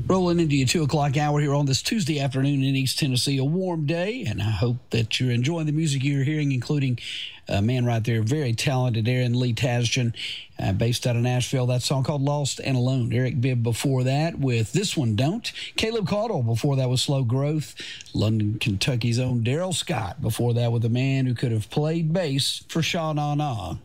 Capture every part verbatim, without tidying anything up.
Rolling into your two o'clock hour here on this Tuesday afternoon in East Tennessee, a warm day, and I hope that you're enjoying the music you're hearing, including a man right there, very talented Aaron Lee Tasjan, uh, based out of Nashville. That song called Lost and Alone. Eric Bibb before that with This One Don't. Caleb Caudle before that was Slow Growth. London, Kentucky's own Daryl Scott before that with a man who could have played bass for Sha Na Na.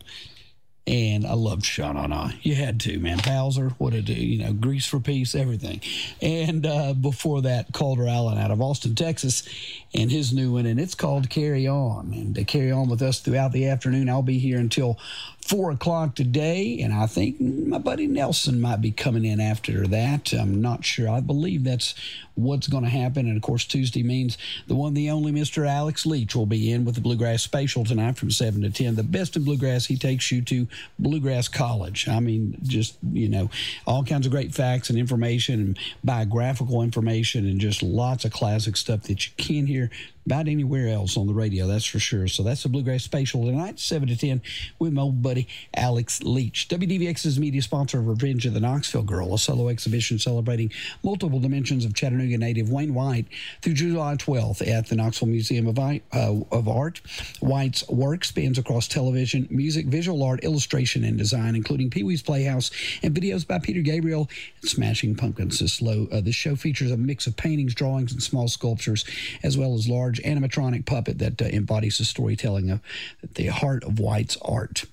And I loved Sha Na Na. You had to, man. Bowser, what it do? You know, Grease for Peace, everything. And uh, before that, Calder Allen out of Austin, Texas, and his new one, and it's called Carry On. And to carry on with us throughout the afternoon, I'll be here until four o'clock today, and I think my buddy Nelson might be coming in after that. I'm not sure. I believe that's what's going to happen. And, of course, Tuesday means the one, the only Mister Alex Leach will be in with the Bluegrass Spatial tonight from seven to ten. The best in bluegrass, he takes you to Bluegrass College. I mean, just, you know, all kinds of great facts and information and biographical information and just lots of classic stuff that you can't hear about anywhere else on the radio, that's for sure. So that's the Bluegrass Spatial tonight, seven to ten, with my old buddy Alex Leach. W D V X's media sponsor of Revenge of the Knoxville Girl, a solo exhibition celebrating multiple dimensions of Chattanooga native Wayne White through July twelfth at the Knoxville Museum of, I, uh, of Art. White's work spans across television, music, visual art, illustration, and design, including Pee-wee's Playhouse and videos by Peter Gabriel and Smashing Pumpkins. This, low, uh, this show features a mix of paintings, drawings, and small sculptures, as well as large animatronic puppet that uh, embodies the storytelling of the heart of White's art.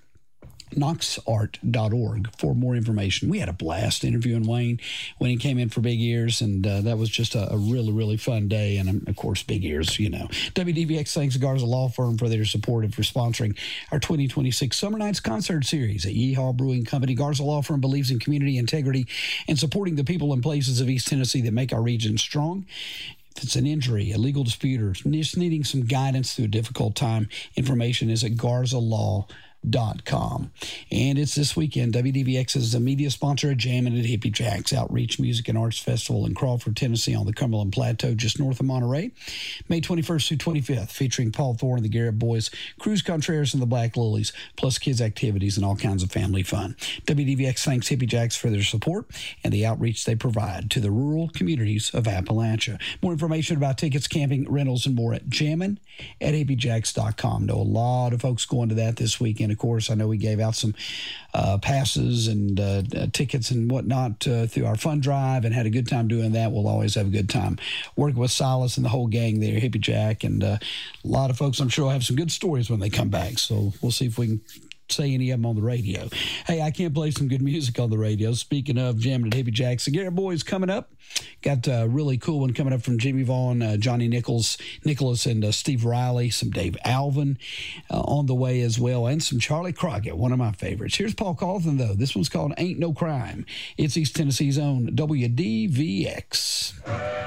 knox art dot org for more information. We had a blast interviewing Wayne when he came in for Big Ears, and uh, that was just a, a really, really fun day. And, um, of course, Big Ears, you know. W D V X thanks Garza Law Firm for their support and for sponsoring our twenty twenty-six Summer Nights concert series at Yeehaw Brewing Company. Garza Law Firm believes in community integrity and supporting the people and places of East Tennessee that make our region strong. If it's an injury, a legal dispute, or just needing some guidance through a difficult time, information is at garza law dot com. And it's this weekend. W D V X is a media sponsor of Jammin' at Hippie Jacks Outreach Music and Arts Festival in Crawford, Tennessee on the Cumberland Plateau just north of Monterey, May twenty-first through twenty-fifth, featuring Paul Thorne and the Garrett Boys, Cruz Contreras and the Black Lilies, plus kids' activities and all kinds of family fun. W D V X thanks Hippie Jacks for their support and the outreach they provide to the rural communities of Appalachia. More information about tickets, camping, rentals, and more at jammin' at hippie jacks dot com. Know a lot of folks going to that this weekend. Of course, I know we gave out some uh, passes and uh, uh, tickets and whatnot uh, through our fund drive and had a good time doing that. We'll always have a good time working with Silas and the whole gang there, Hippie Jack, and uh, a lot of folks I'm sure will have some good stories when they come back. So we'll see if we can say any of them on the radio. Hey, I can't play some good music on the radio. Speaking of jamming at Hippie Jacks, the Garrett Boys coming up. Got a really cool one coming up from Jimmy Vaughn, uh, Johnny Nichols, Nicholas, and uh, Steve Riley. Some Dave Alvin uh, on the way as well, and some Charlie Crockett, one of my favorites. Here's Paul Cauthen, though. This one's called Ain't No Crime. It's East Tennessee's own W D V X.